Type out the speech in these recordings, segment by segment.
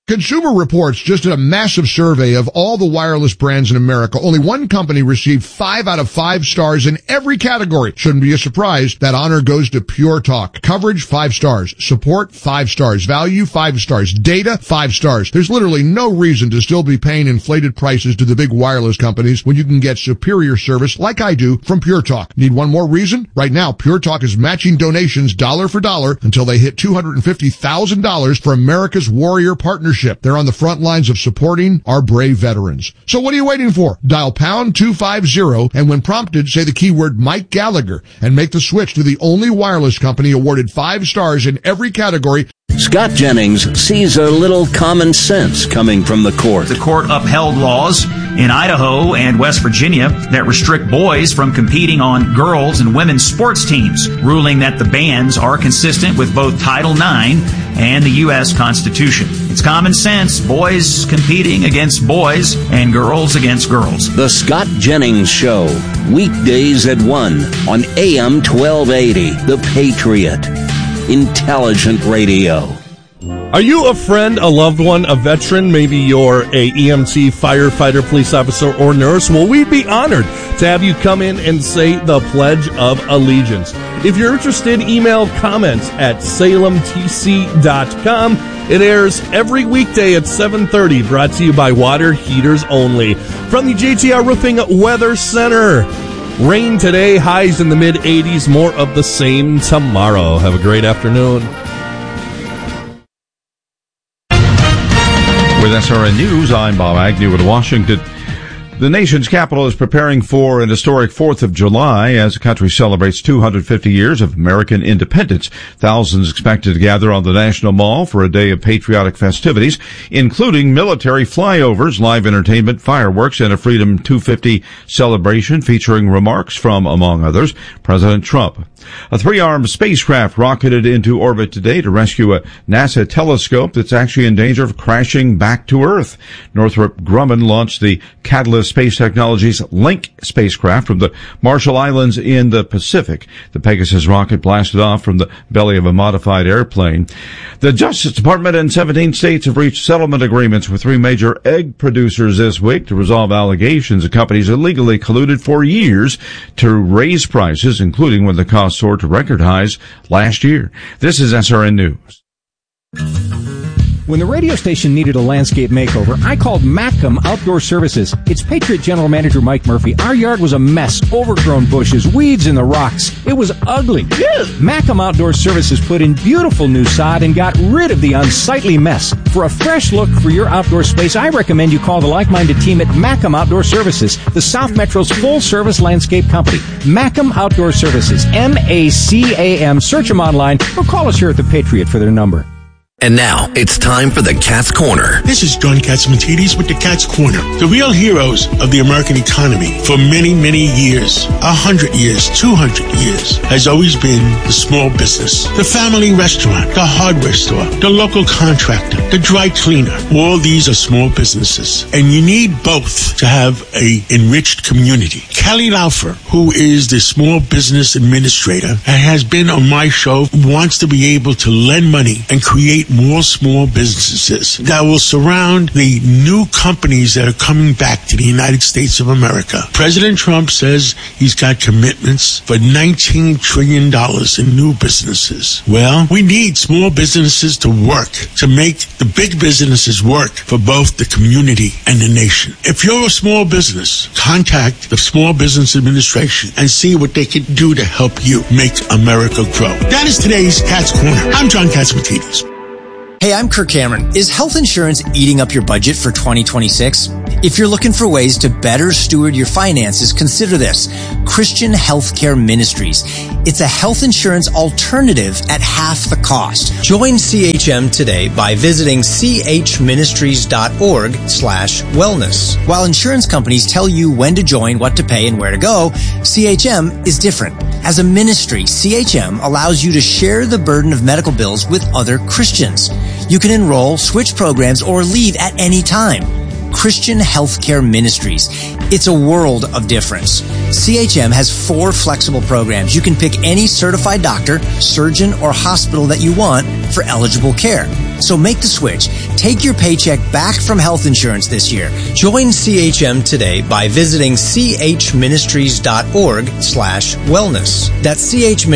Consumer Reports just did a massive survey of all the wireless brands in America. Only one company received 5 out of 5 stars in every category. Shouldn't be a surprise. That honor goes to Pure Talk. Coverage, 5 stars. Support, 5 stars. Value, 5 stars. Data, 5 stars. There's literally no reason to still be paying inflated prices to the big wireless companies when you can get superior service like I do from Pure Talk. Need one more reason? Right now, Pure Talk is matching donations dollar for dollar until they hit $250,000 for America's Warrior Partnership. They're on the front lines of supporting our brave veterans. So what are you waiting for? Dial pound 250 and when prompted, say the keyword Mike Gallagher and make the switch to the only wireless company awarded 5 stars in every category. Scott Jennings sees a little common sense coming from the court. The court upheld laws in Idaho and West Virginia that restrict boys from competing on girls' and women's sports teams, ruling that the bans are consistent with both Title IX and the U.S. Constitution. It's common sense, boys competing against boys and girls against girls. The Scott Jennings Show, weekdays at 1 on AM 1280, The Patriot. Intelligent radio. Are you a friend, a loved one, a veteran? Maybe you're a EMT, firefighter, police officer, or nurse? Well, we'd be honored to have you come in and say the Pledge of Allegiance. If you're interested, email comments at salemtc.com. It airs every weekday at 7:30, brought to you by Water Heaters Only. From the JTR Roofing Weather Center. Rain today, highs in the mid-80s, more of the same tomorrow. Have a great afternoon. With SRN News, I'm Bob Agnew in Washington. The nation's capital is preparing for an historic 4th of July as the country celebrates 250 years of American independence. Thousands expected to gather on the National Mall for a day of patriotic festivities, including military flyovers, live entertainment, fireworks, and a Freedom 250 celebration featuring remarks from, among others, President Trump. A 3-armed spacecraft rocketed into orbit today to rescue a NASA telescope that's actually in danger of crashing back to Earth. Northrop Grumman launched the Catalyst Space Technologies Link spacecraft from the Marshall Islands in the Pacific. The Pegasus rocket blasted off from the belly of a modified airplane. The Justice Department and 17 states have reached settlement agreements with 3 major egg producers this week to resolve allegations that companies illegally colluded for years to raise prices, including when the cost soared to record highs last year. This is SRN News. When the radio station needed a landscape makeover, I called Mackham Outdoor Services. It's Patriot General Manager Mike Murphy. Our yard was a mess, overgrown bushes, weeds in the rocks. It was ugly. Mackham Outdoor Services put in beautiful new sod and got rid of the unsightly mess. For a fresh look for your outdoor space, I recommend you call the like-minded team at Mackham Outdoor Services, the South Metro's full-service landscape company. Mackham Outdoor Services, M-A-C-A-M. Search them online or call us here at the Patriot for their number. And now, it's time for the Cat's Corner. This is John Catsimatidis with the Cat's Corner. The real heroes of the American economy for many, many years, 100 years, 200 years, has always been the small business. The family restaurant, the hardware store, the local contractor, the dry cleaner. All these are small businesses. And you need both to have a enriched community. Kelly Laufer, who is the small business administrator and has been on my show, wants to be able to lend money and create more small businesses that will surround the new companies that are coming back to the United States of America. President Trump says he's got commitments for $19 trillion in new businesses. Well, we need small businesses to work, to make the big businesses work for both the community and the nation. If you're a small business, contact the Small Business Administration and see what they can do to help you make America grow. That is today's Cat's Corner. I'm John Catsimatidis. Hey, I'm Kirk Cameron. Is health insurance eating up your budget for 2026? If you're looking for ways to better steward your finances, consider this. Christian Healthcare Ministries. It's a health insurance alternative at half the cost. Join CHM today by visiting chministries.org/wellness. While insurance companies tell you when to join, what to pay, and where to go, CHM is different. As a ministry, CHM allows you to share the burden of medical bills with other Christians. You can enroll, switch programs, or leave at any time. Christian Healthcare Ministries. It's a world of difference. CHM has 4 flexible programs. You can pick any certified doctor, surgeon, or hospital that you want for eligible care. So make the switch. Take your paycheck back from health insurance this year. Join CHM today by visiting chministries.org/wellness. That's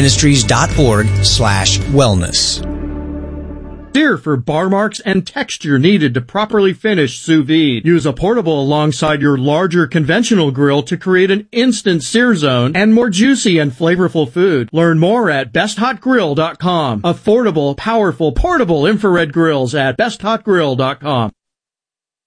chministries.org/wellness. Sear for bar marks and texture needed to properly finish sous vide. Use a portable alongside your larger conventional grill to create an instant sear zone and more juicy and flavorful food. Learn more at besthotgrill.com. Affordable, powerful, portable infrared grills at besthotgrill.com.